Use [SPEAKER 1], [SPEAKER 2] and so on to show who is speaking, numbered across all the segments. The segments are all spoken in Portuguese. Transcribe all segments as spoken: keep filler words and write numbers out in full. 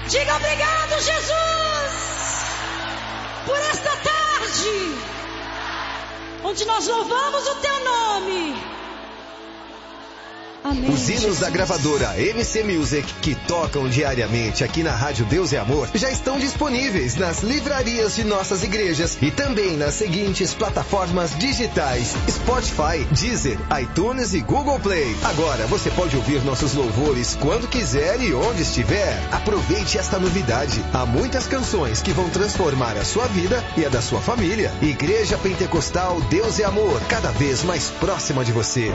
[SPEAKER 1] Diga obrigado, Jesus, por esta tarde, onde nós louvamos o teu nome. Amém.
[SPEAKER 2] Os hinos da gravadora M C Music, que tocam diariamente aqui na Rádio Deus é Amor, já estão disponíveis nas livrarias de nossas igrejas e também nas seguintes plataformas digitais: Spotify, Deezer, iTunes e Google Play. Agora você pode ouvir nossos louvores quando quiser e onde estiver. Aproveite esta novidade. Há muitas canções que vão transformar a sua vida e a da sua família. Igreja Pentecostal Deus é Amor, cada vez mais próxima de você.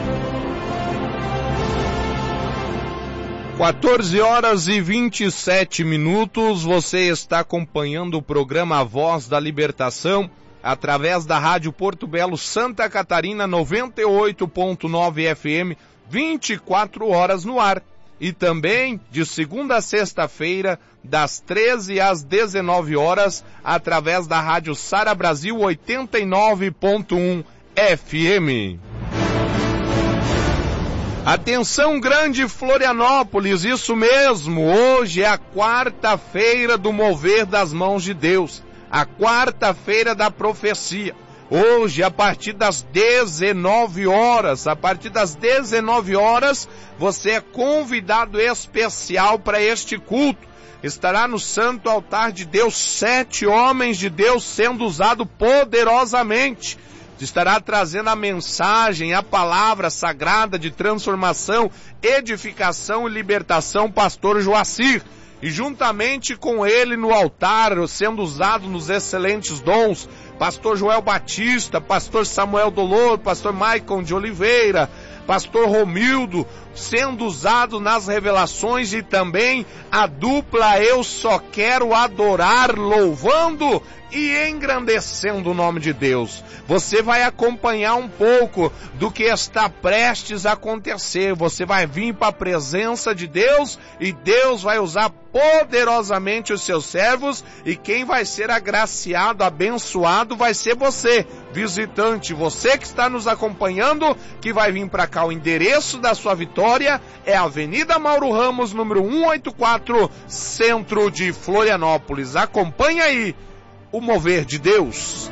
[SPEAKER 3] quatorze horas e vinte e sete minutos, você está acompanhando o programa A Voz da Libertação através da Rádio Porto Belo Santa Catarina noventa e oito ponto nove F M, vinte e quatro horas no ar. E também de segunda a sexta-feira, das treze às dezenove horas, através da Rádio Sara Brasil oitenta e nove ponto um F M. Atenção, grande Florianópolis, isso mesmo, hoje é a quarta-feira do mover das mãos de Deus, a quarta-feira da profecia. Hoje, a partir das dezenove horas, a partir das dezenove horas, você é convidado especial para este culto. Estará no Santo Altar de Deus sete homens de Deus sendo usados poderosamente. Estará trazendo a mensagem, a palavra sagrada de transformação, edificação e libertação, pastor Joacir. E juntamente com ele no altar, sendo usado nos excelentes dons, pastor Joel Batista, pastor Samuel Dolor, pastor Maicon de Oliveira, pastor Romildo, sendo usado nas revelações, e também a dupla Eu Só Quero Adorar, louvando e engrandecendo o nome de Deus. Você vai acompanhar um pouco do que está prestes a acontecer. Você vai vir para a presença de Deus e Deus vai usar poderosamente os seus servos, e quem vai ser agraciado, abençoado vai ser você, visitante, você que está nos acompanhando, que vai vir para cá. O endereço da sua vitória é Avenida Mauro Ramos, número cento e oitenta e quatro, centro de Florianópolis. Acompanhe aí o mover de Deus.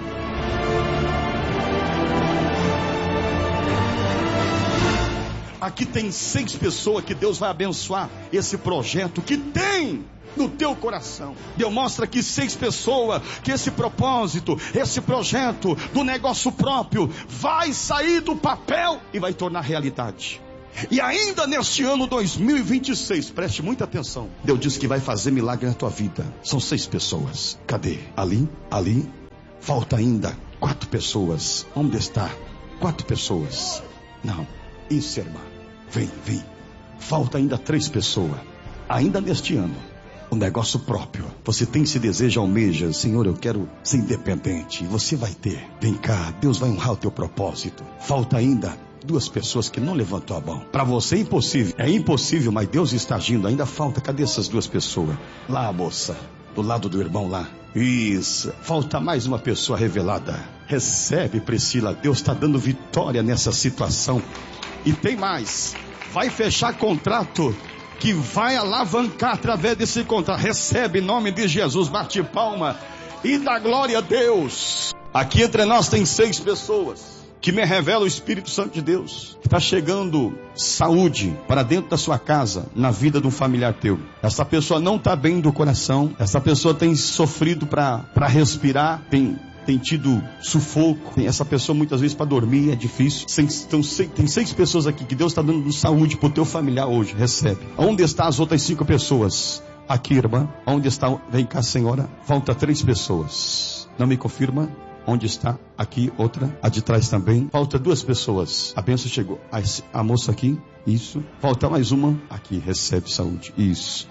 [SPEAKER 4] Aqui tem seis pessoas que Deus vai abençoar esse projeto que tem no teu coração. Deus mostra aqui seis pessoas que esse propósito, esse projeto do negócio próprio vai sair do papel e vai tornar realidade. E ainda neste ano dois mil e vinte e seis, preste muita atenção, Deus disse que vai fazer milagre na tua vida. São seis pessoas. Cadê? Ali, ali. Falta ainda quatro pessoas. Onde está? Quatro pessoas. Não, isso, irmã. Vem, vem. Falta ainda três pessoas. Ainda neste ano, um negócio próprio. Você tem esse desejo, almeja, Senhor, eu quero ser independente. E você vai ter. Vem cá, Deus vai honrar o teu propósito. Falta ainda duas pessoas que não levantou a mão. Para você é impossível. É impossível, mas Deus está agindo. Ainda falta. Cadê essas duas pessoas? Lá, moça. Do lado do irmão lá. Isso. Falta mais uma pessoa revelada. Recebe, Priscila. Deus está dando vitória nessa situação. E tem mais. Vai fechar contrato que vai alavancar através desse contrato. Recebe em nome de Jesus. Bate palma e dá glória a Deus. Aqui entre nós tem seis pessoas que me revela o Espírito Santo de Deus. Está chegando saúde para dentro da sua casa, na vida de um familiar teu. Essa pessoa não está bem do coração. Essa pessoa tem sofrido para respirar, tem, tem tido sufoco. Tem essa pessoa muitas vezes para dormir é difícil. Então, tem seis pessoas aqui que Deus está dando saúde para o teu familiar hoje. Recebe. Onde estão as outras cinco pessoas? Aqui, irmã. Onde está? Vem cá, senhora. Falta três pessoas. Não me confirma? Onde está? Aqui, outra. A de trás também. Falta duas pessoas. A bênção chegou. A, a moça aqui. Isso. Falta mais uma. Aqui, recebe saúde. Isso.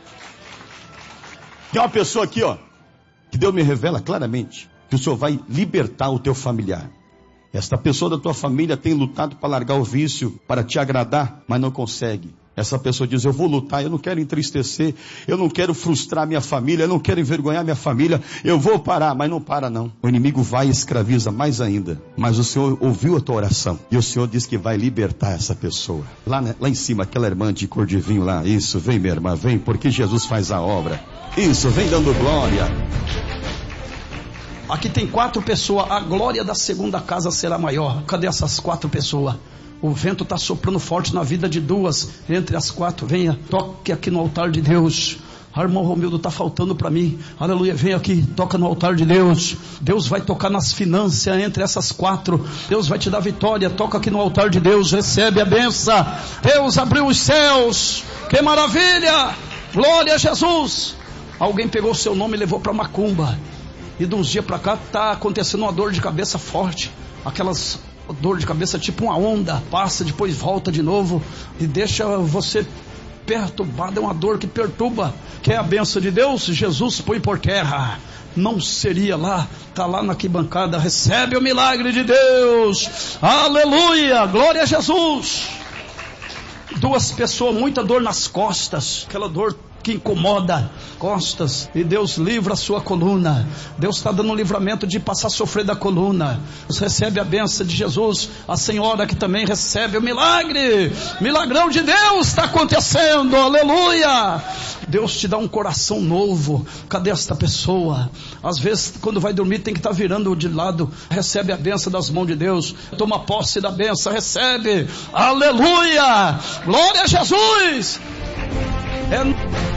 [SPEAKER 4] Tem uma pessoa aqui, ó, que Deus me revela claramente que o Senhor vai libertar o teu familiar. Esta pessoa da tua família tem lutado para largar o vício, para te agradar, mas não consegue. Essa pessoa diz, eu vou lutar, eu não quero entristecer, eu não quero frustrar minha família, eu não quero envergonhar minha família, eu vou parar, mas não para não. O inimigo vai e escraviza mais ainda. Mas o Senhor ouviu a tua oração, e o Senhor diz que vai libertar essa pessoa. Lá, lá em cima, aquela irmã de cor de vinho lá, isso, vem minha irmã, vem, porque Jesus faz a obra. Isso, vem dando glória. Aqui tem quatro pessoas. A glória da segunda casa será maior. Cadê essas quatro pessoas? O vento está soprando forte na vida de duas. Entre as quatro, venha, toque aqui no altar de Deus. Ah, irmão Romildo, está faltando para mim. Aleluia, vem aqui, toca no altar de Deus. Deus vai tocar nas finanças entre essas quatro. Deus vai te dar vitória. Toca aqui no altar de Deus, recebe a benção. Deus abriu os céus. Que maravilha! Glória a Jesus. Alguém pegou o seu nome e levou para macumba. E de uns dias para cá está acontecendo uma dor de cabeça forte. Aquelas dor de cabeça tipo uma onda. Passa, depois volta de novo. E deixa você perturbado. É uma dor que perturba. Quer a bênção de Deus? Jesus põe por terra. Não seria lá. Está lá na arquibancada. Recebe o milagre de Deus. Aleluia. Glória a Jesus. Duas pessoas, muita dor nas costas. Aquela dor que incomoda costas, e Deus livra a sua coluna. Deus está dando um livramento de passar a sofrer da coluna. Você recebe a bênção de Jesus. A senhora que também recebe o milagre. Milagrão de Deus está acontecendo. Aleluia. Deus te dá um coração novo. Cadê esta pessoa? Às vezes quando vai dormir tem que estar virando de lado. Recebe a bênção das mãos de Deus. Toma posse da bênção, recebe. Aleluia. Glória a Jesus. É...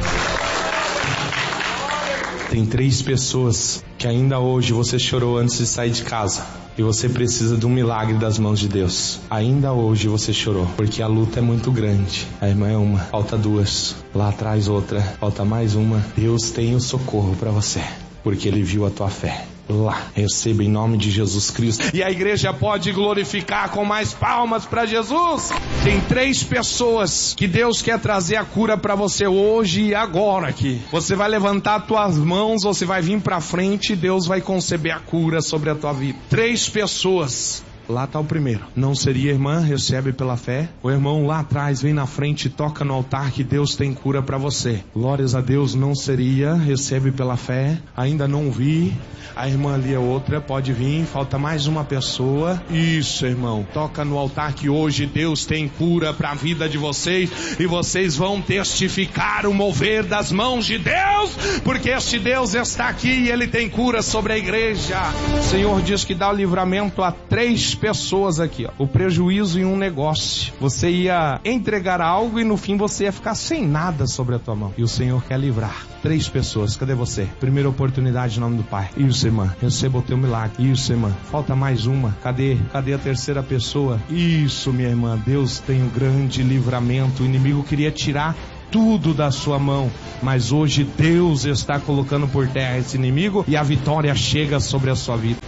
[SPEAKER 5] Tem três pessoas que ainda hoje você chorou antes de sair de casa. E você precisa de um milagre das mãos de Deus. Ainda hoje você chorou, porque a luta é muito grande. A irmã é uma, falta duas. Lá atrás outra, falta mais uma. Deus tem o socorro para você, porque Ele viu a tua fé. Lá, receba em nome de Jesus Cristo.
[SPEAKER 3] E a igreja pode glorificar com mais palmas para Jesus. Tem três pessoas que Deus quer trazer a cura para você hoje e agora aqui. Você vai levantar as tuas mãos, você vai vir para frente e Deus vai conceber a cura sobre a tua vida. Três pessoas. Lá está o primeiro. Não seria, irmã? Recebe pela fé. O irmão lá atrás vem na frente e toca no altar que Deus tem cura para você. Glórias a Deus. Não seria? Recebe pela fé. Ainda não vi. A irmã ali é outra. Pode vir. Falta mais uma pessoa. Isso, irmão. Toca no altar que hoje Deus tem cura para a vida de vocês. E vocês vão testificar o mover das mãos de Deus. Porque este Deus está aqui e Ele tem cura sobre a igreja. O Senhor diz que dá o livramento a três pessoas aqui, ó. O prejuízo em um negócio. Você ia entregar algo e no fim você ia ficar sem nada sobre a tua mão. E o Senhor quer livrar. Três pessoas. Cadê você? Primeira oportunidade em nome do Pai. Isso, irmã. Receba o teu milagre. Isso, irmã. Falta mais uma. Cadê? Cadê a terceira pessoa? Isso, minha irmã. Deus tem um grande livramento. O inimigo queria tirar tudo da sua mão, mas hoje Deus está colocando por terra esse inimigo e a vitória chega sobre a sua vida.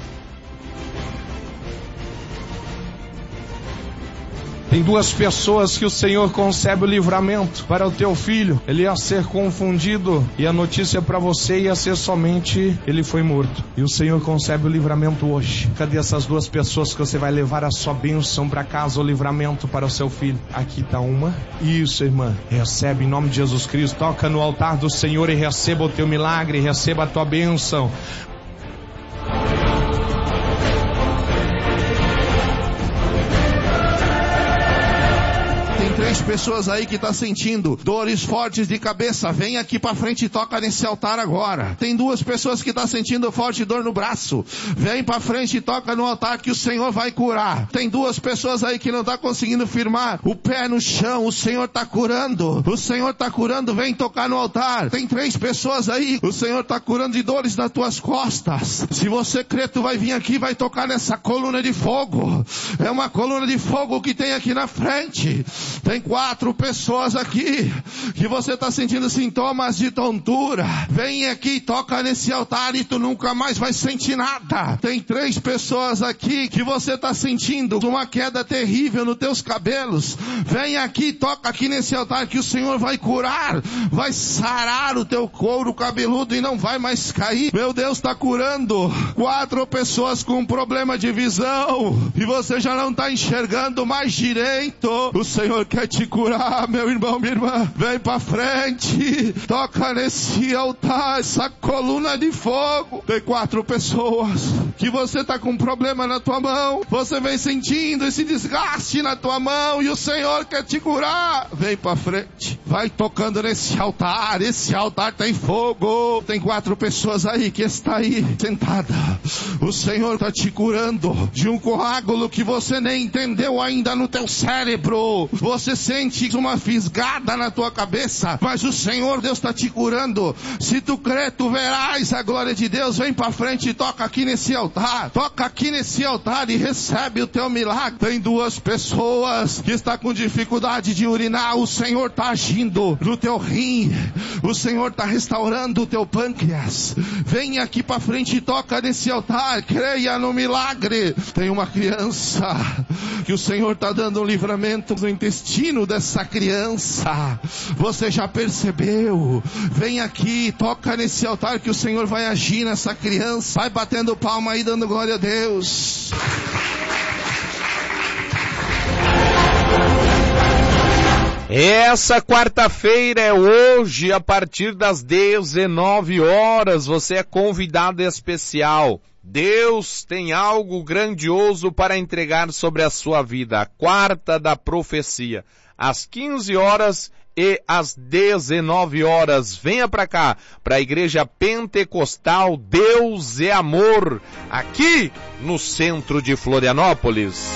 [SPEAKER 3] Tem duas pessoas que o Senhor concebe o livramento para o teu filho. Ele ia ser confundido e a notícia para você ia ser somente ele foi morto. E o Senhor concebe o livramento hoje. Cadê essas duas pessoas que você vai levar a sua bênção para casa, o livramento para o seu filho? Aqui está uma. Isso, irmã. Recebe em nome de Jesus Cristo. Toca no altar do Senhor e receba o teu milagre, receba a tua bênção.
[SPEAKER 6] Três pessoas aí que tá sentindo dores fortes de cabeça, vem aqui pra frente e toca nesse altar agora. Tem duas pessoas que tá sentindo forte dor no braço, vem pra frente e toca no altar que o Senhor vai curar. Tem duas pessoas aí que não tá conseguindo firmar o pé no chão, o Senhor tá curando, o Senhor tá curando, vem tocar no altar. Tem três pessoas aí, o Senhor tá curando de dores nas tuas costas. Se você crê, tu vai vir aqui e vai tocar nessa coluna de fogo. É uma coluna de fogo que tem aqui na frente. Tem quatro pessoas aqui que você está sentindo sintomas de tontura. Vem aqui e toca nesse altar e tu nunca mais vai sentir nada. Tem três pessoas aqui que você está sentindo uma queda terrível nos teus cabelos. Vem aqui e toca aqui nesse altar que o Senhor vai curar, vai sarar o teu couro cabeludo e não vai mais cair. Meu Deus, está curando. Quatro pessoas com problema de visão e você já não está enxergando mais direito. O Senhor quer te te curar, meu irmão, minha irmã. Vem pra frente, toca nesse altar, essa coluna de fogo. Tem quatro pessoas que você tá com um problema na tua mão, você vem sentindo esse desgaste na tua mão e o Senhor quer te curar. Vem pra frente, vai tocando nesse altar, esse altar tem fogo. Tem quatro pessoas aí que está aí sentada. O Senhor tá te curando de um coágulo que você nem entendeu ainda no teu cérebro. Você sente uma fisgada na tua cabeça, mas o Senhor Deus está te curando. Se tu crê, tu verás a glória de Deus. Vem pra frente e toca aqui nesse altar. Toca aqui nesse altar e recebe o teu milagre. Tem duas pessoas que estão com dificuldade de urinar. O Senhor está agindo no teu rim. O Senhor está restaurando o teu pâncreas. Vem aqui pra frente e toca nesse altar. Creia no milagre. Tem uma criança que o Senhor está dando um livramento no intestino dessa criança. Você já percebeu? Vem aqui, toca nesse altar que o Senhor vai agir nessa criança. Vai batendo palma aí, dando glória a Deus.
[SPEAKER 3] Essa quarta-feira é hoje, a partir das dezenove horas. Você é convidado especial. Deus tem algo grandioso para entregar sobre a sua vida. A quarta da profecia. Às quinze horas e às dezenove horas. Venha para cá, para a Igreja Pentecostal Deus é Amor, aqui no centro de Florianópolis.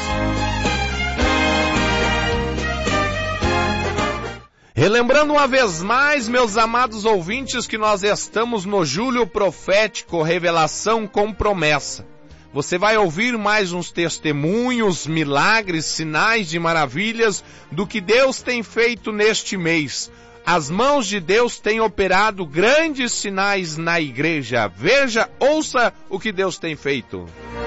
[SPEAKER 3] Relembrando uma vez mais, meus amados ouvintes, que nós estamos no Júlio Profético, Revelação com Promessa. Você vai ouvir mais uns testemunhos, milagres, sinais de maravilhas do que Deus tem feito neste mês. As mãos de Deus têm operado grandes sinais na igreja. Veja, ouça o que Deus tem feito.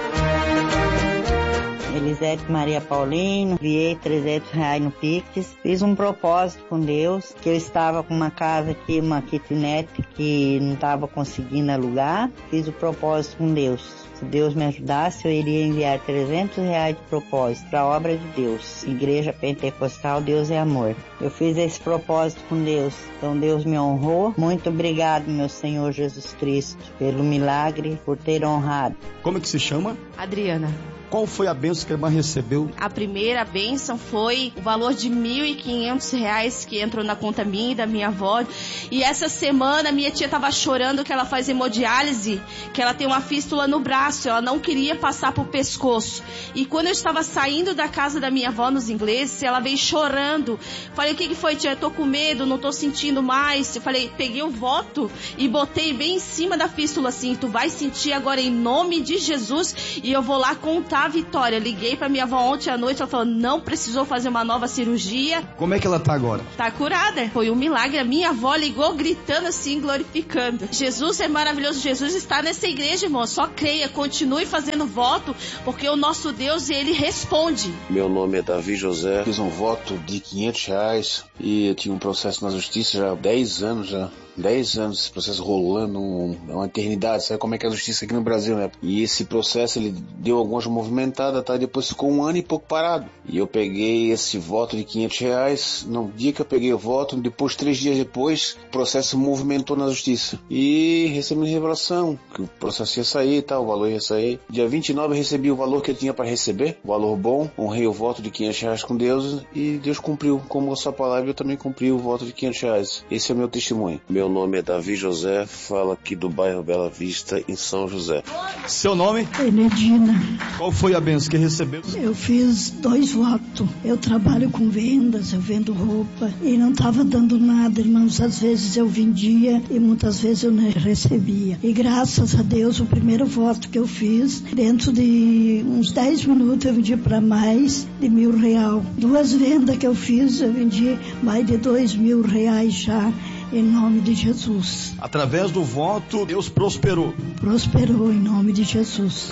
[SPEAKER 7] Elisete Maria Paulino, enviei trezentos reais no Pix, fiz um propósito com Deus, que eu estava com uma casa aqui, uma kitnet, que não estava conseguindo alugar, fiz o propósito com Deus. Se Deus me ajudasse, eu iria enviar trezentos reais de propósito para a obra de Deus. Igreja Pentecostal Deus é Amor. Eu fiz esse propósito com Deus, então Deus me honrou. Muito obrigado, meu Senhor Jesus Cristo, pelo milagre, por ter honrado.
[SPEAKER 4] Como é que se chama?
[SPEAKER 8] Adriana.
[SPEAKER 4] Qual foi a bênção que a irmã recebeu?
[SPEAKER 8] A primeira bênção foi o valor de mil e quinhentos reais que entrou na conta minha e da minha avó. E essa semana minha tia estava chorando que ela faz hemodiálise, que ela tem uma fístula no braço, ela não queria passar pro pescoço. E quando eu estava saindo da casa da minha avó nos ingleses, ela veio chorando. Falei, o que que foi, tia? Eu tô com medo, não tô sentindo mais. Eu falei, peguei o voto e botei bem em cima da fístula assim, tu vai sentir agora em nome de Jesus e eu vou lá contar a vitória. Liguei pra minha avó ontem à noite, ela falou, não precisou fazer uma nova cirurgia.
[SPEAKER 4] Como é que ela tá agora?
[SPEAKER 8] Tá curada. Foi um milagre. A minha avó ligou gritando assim, glorificando. Jesus é maravilhoso. Jesus está nessa igreja, irmão. Só creia, continue fazendo voto, porque o nosso Deus, ele responde.
[SPEAKER 9] Meu nome é Davi José. Fiz um voto de quinhentos reais e eu tinha um processo na justiça já há dez anos já. dez anos esse processo rolando, um, uma eternidade, sabe como é que é a justiça aqui no Brasil, né? E esse processo, ele deu algumas movimentadas, tá? Depois ficou um ano e pouco parado. E eu peguei esse voto de quinhentos reais, no dia que eu peguei o voto, depois, três dias depois, o processo movimentou na justiça. E recebi revelação, que o processo ia sair e tal, o valor ia sair. Dia vinte e nove eu recebi o valor que eu tinha para receber, o valor bom, honrei o voto de quinhentos reais com Deus e Deus cumpriu. Como a sua palavra, eu também cumpri o voto de quinhentos reais. Esse é o meu testemunho. Meu nome é Davi José, falo aqui do bairro Bela Vista, em São José.
[SPEAKER 4] Seu nome?
[SPEAKER 10] Benedina.
[SPEAKER 4] Qual foi a bênção que recebeu?
[SPEAKER 10] Eu fiz dois votos. Eu trabalho com vendas, eu vendo roupa e não estava dando nada, irmãos. Às vezes eu vendia e muitas vezes eu não recebia. E graças a Deus, o primeiro voto que eu fiz, dentro de uns dez minutos eu vendi para mais de mil real. Duas vendas que eu fiz, eu vendi mais de dois mil reais já. Em nome de Jesus.
[SPEAKER 4] Através do voto, Deus prosperou.
[SPEAKER 10] Prosperou em nome de Jesus.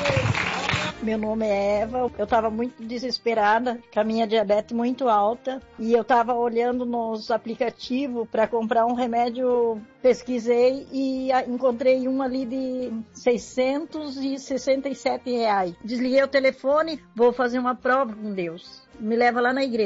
[SPEAKER 11] Meu nome é Eva, eu estava muito desesperada, com a minha diabetes muito alta, e eu estava olhando nos aplicativos para comprar um remédio, pesquisei e encontrei um ali de seiscentos e sessenta e sete reais. Desliguei o telefone, vou fazer uma prova com Deus, me leva lá na igreja.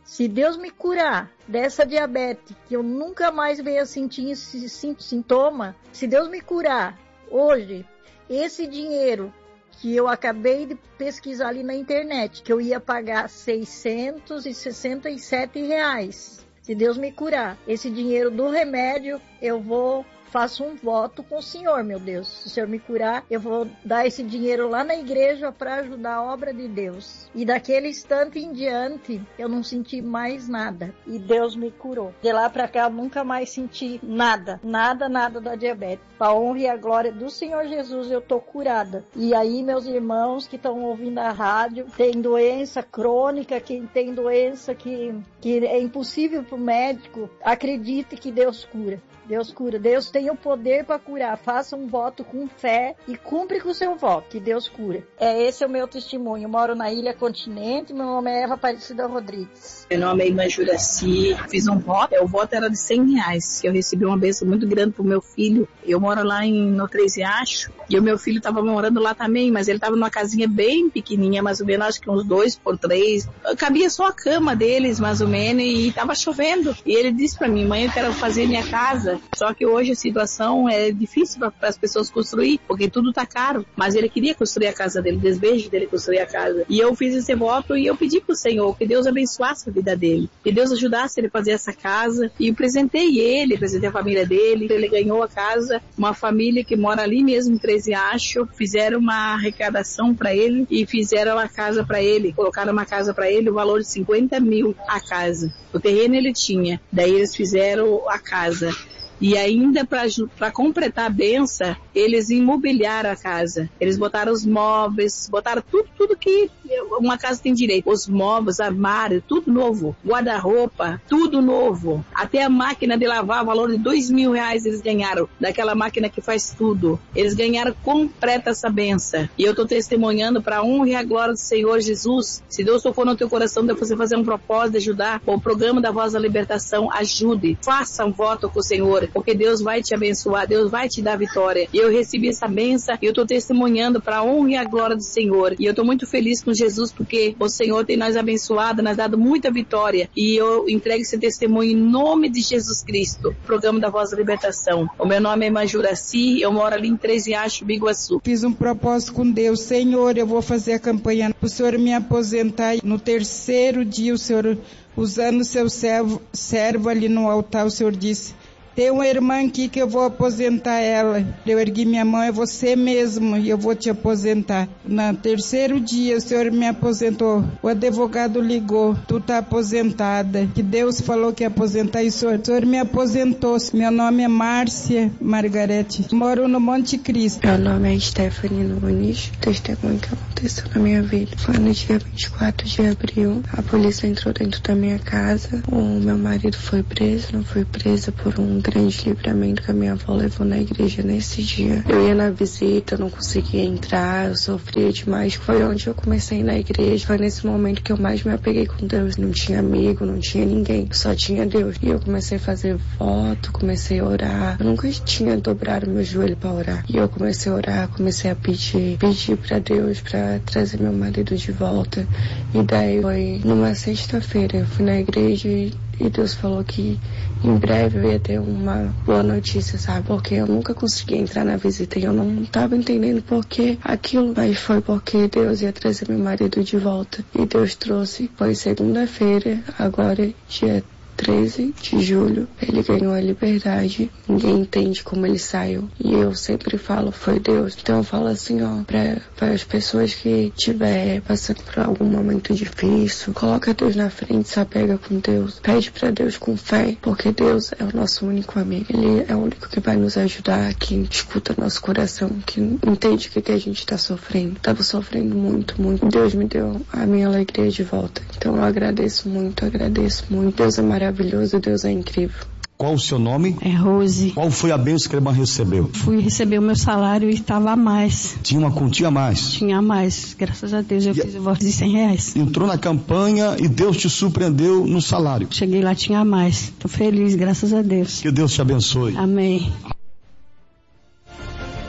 [SPEAKER 11] Se Deus me curar dessa diabetes, que eu nunca mais venha sentir esse sintoma, se Deus me curar hoje, esse dinheiro que eu acabei de pesquisar ali na internet, que eu ia pagar seiscentos e sessenta e sete reais, se Deus me curar, esse dinheiro do remédio, eu vou... faço um voto com o Senhor, meu Deus. Se o Senhor me curar, eu vou dar esse dinheiro lá na igreja para ajudar a obra de Deus. E daquele instante em diante, eu não senti mais nada. E Deus me curou. De lá para cá, eu nunca mais senti nada. Nada, nada da diabetes. Para a honra e a glória do Senhor Jesus, eu tô curada. E aí, meus irmãos que estão ouvindo a rádio, tem doença crônica, quem tem doença que, que é impossível para o médico, acredite que Deus cura. Deus cura. Deus tem o poder para curar. Faça um voto com fé e cumpre com o seu voto, que Deus cura. É, esse é o meu testemunho. Eu moro na Ilha Continente. Meu nome é Eva Aparecida Rodrigues.
[SPEAKER 12] Meu nome é Irmã Juraci. Fiz um voto. O voto era de cem reais. Que eu recebi uma bênção muito grande pro meu filho. Eu moro lá em, no Três Riachos. E o meu filho estava morando lá também, mas ele estava numa casinha bem pequenininha, mais ou menos, acho que uns dois por três. Cabia só a cama deles, mais ou menos, e estava chovendo. E ele disse para mim, mãe, eu quero fazer minha casa. Só que hoje a situação é difícil para as pessoas construir, porque tudo tá caro. Mas ele queria construir a casa dele, o desejo dele construir a casa. E eu fiz esse voto e eu pedi pro Senhor que Deus abençoasse a vida dele. Que Deus ajudasse ele a fazer essa casa. E eu presentei ele, presentei a família dele. Ele ganhou a casa, uma família que mora ali mesmo em Três Riachos. Fizeram uma arrecadação para ele e fizeram a casa para ele. Colocaram uma casa para ele, o valor de cinquenta mil a casa. O terreno ele tinha. Daí eles fizeram a casa. E ainda para completar a benção, eles imobiliaram a casa. Eles botaram os móveis, botaram tudo, tudo que uma casa tem direito. Os móveis, armário, tudo novo. Guarda-roupa, tudo novo. Até a máquina de lavar, valor de dois mil reais eles ganharam. Daquela máquina que faz tudo. Eles ganharam completa essa benção. E eu estou testemunhando para a honra e a glória do Senhor Jesus. Se Deus tocou no teu coração de você fazer um propósito de ajudar o programa da Voz da Libertação, ajude. Faça um voto com o Senhor. Porque Deus vai te abençoar, Deus vai te dar vitória. E eu recebi essa benção e eu estou testemunhando para a honra e a glória do Senhor. E eu estou muito feliz com Jesus porque o Senhor tem nós abençoado, nos dado muita vitória. E eu entrego esse testemunho em nome de Jesus Cristo. Programa da Voz da Libertação. O meu nome é Irmã Juraci, eu moro ali em Três Riachos, Biguaçu.
[SPEAKER 13] Fiz um propósito com Deus. Senhor, eu vou fazer a campanha para o Senhor me aposentar. No terceiro dia, o Senhor, usando o seu servo, servo ali no altar, o Senhor disse: tem uma irmã aqui que eu vou aposentar ela. Eu ergui minha mão, é você mesmo, e eu vou te aposentar. No terceiro dia, o Senhor me aposentou. O advogado ligou, tu tá aposentada. Que Deus falou que ia aposentar, e o Senhor, o Senhor me aposentou. Meu nome é Márcia Margarete. Moro no Monte Cristo.
[SPEAKER 14] Meu nome é Stephanie Nunes. O testemunho que aconteceu na minha vida foi no dia vinte e quatro de abril. A polícia entrou dentro da minha casa. O meu marido foi preso, não foi preso por um grande livramento que a minha avó levou na igreja nesse dia. Eu ia na visita, eu não conseguia entrar, eu sofria demais. Foi onde eu comecei na igreja, foi nesse momento que eu mais me apeguei com Deus. Não tinha amigo, não tinha ninguém, só tinha Deus. E eu comecei a fazer voto, comecei a orar. Eu nunca tinha dobrado meu joelho para orar. E eu comecei a orar, comecei a pedir, pedir para Deus para trazer meu marido de volta. E daí foi numa sexta-feira, eu fui na igreja e E Deus falou que em breve eu ia ter uma boa notícia, sabe? Porque eu nunca consegui entrar na visita e eu não estava entendendo por que aquilo. Mas foi porque Deus ia trazer meu marido de volta. E Deus trouxe. Foi segunda-feira, agora dia treze de julho, ele ganhou a liberdade. Ninguém entende como ele saiu. E eu sempre falo, foi Deus. Então eu falo assim, ó, para as pessoas que estiver passando por algum momento difícil, coloca Deus na frente, se apega com Deus. Pede para Deus com fé, porque Deus é o nosso único amigo. Ele é o único que vai nos ajudar, que escuta nosso coração, que entende o que, que a gente está sofrendo. Estava sofrendo muito, muito. Deus me deu a minha alegria de volta. Então eu agradeço muito, agradeço muito. Deus é maravilhoso. Maravilhoso, Deus é incrível.
[SPEAKER 4] Qual o seu nome?
[SPEAKER 15] É Rose.
[SPEAKER 4] Qual foi a bênção que a irmã recebeu?
[SPEAKER 15] Fui receber o meu salário e estava a mais.
[SPEAKER 4] Tinha uma quantia a mais?
[SPEAKER 15] Tinha a mais, graças a Deus eu e fiz o voto de cem reais.
[SPEAKER 4] Entrou na campanha e Deus te surpreendeu no salário?
[SPEAKER 15] Cheguei lá, tinha a mais. Estou feliz, graças a Deus.
[SPEAKER 4] Que Deus te abençoe.
[SPEAKER 15] Amém.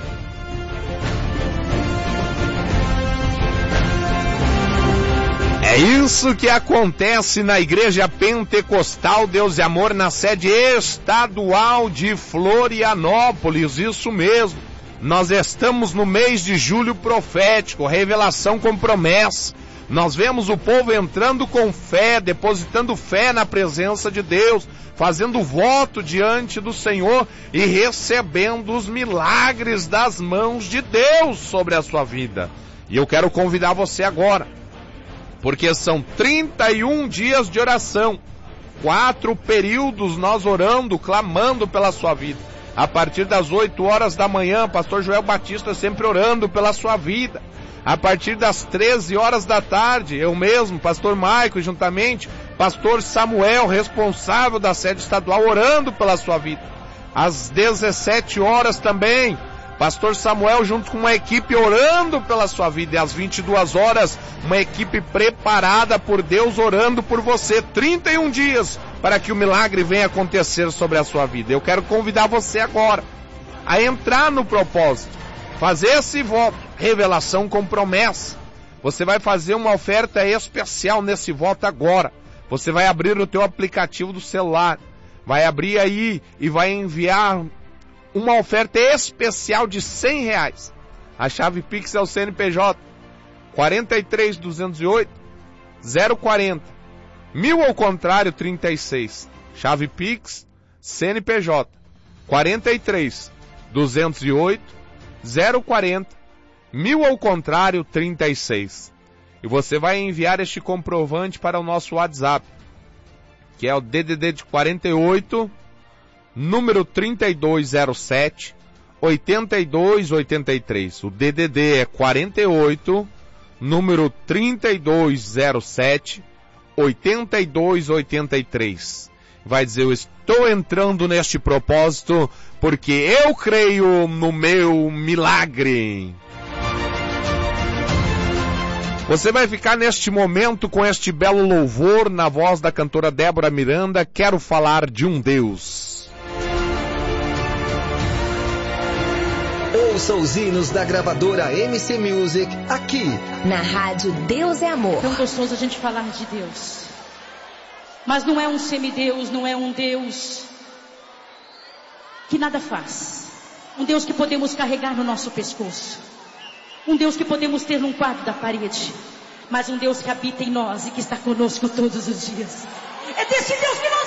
[SPEAKER 16] É
[SPEAKER 3] É isso que acontece na Igreja Pentecostal Deus e Amor, na sede estadual de Florianópolis, isso mesmo. Nós estamos no mês de julho profético, revelação com promessa. Nós vemos o povo entrando com fé, depositando fé na presença de Deus, fazendo voto diante do Senhor e recebendo os milagres das mãos de Deus sobre a sua vida. E eu quero convidar você agora, porque são trinta e um dias de oração, quatro períodos nós orando, clamando pela sua vida. A partir das oito horas da manhã, pastor Joel Batista sempre orando pela sua vida. A partir das treze horas da tarde, eu mesmo, pastor Maico, juntamente, pastor Samuel, responsável da sede estadual, orando pela sua vida. Às dezessete horas também, pastor Samuel junto com uma equipe orando pela sua vida. E às vinte e duas horas, uma equipe preparada por Deus orando por você. trinta e um dias para que o milagre venha acontecer sobre a sua vida. Eu quero convidar você agora a entrar no propósito, fazer esse voto, revelação com promessa. Você vai fazer uma oferta especial nesse voto agora. Você vai abrir o teu aplicativo do celular, vai abrir aí e vai enviar uma oferta especial de cem reais. A chave Pix é o C N P J quarenta e três, duzentos e oito, zero quarenta. Mil ao contrário, trinta e seis. Chave Pix, C N P J quarenta e três, duzentos e oito, zero quarenta. Mil ao contrário, trinta e seis. E você vai enviar este comprovante para o nosso WhatsApp, que é o D D D de quarenta e oito, número trinta e dois zero sete, oitenta e dois oitenta e três. O D D D é quarenta e oito, número trinta e dois zero sete, oitenta e dois oitenta e três. Vai dizer: eu estou entrando neste propósito porque eu creio no meu milagre. Você vai ficar neste momento com este belo louvor na voz da cantora Débora Miranda, Quero Falar de um Deus.
[SPEAKER 2] Ouça os hinos da gravadora M C Music aqui
[SPEAKER 16] na rádio Deus é Amor.
[SPEAKER 1] É tão gostoso a gente falar de Deus, mas não é um semideus, não é um Deus que nada faz, um Deus que podemos carregar no nosso pescoço, um Deus que podemos ter num quadro da parede, mas um Deus que habita em nós e que está conosco todos os dias. É desse Deus que nós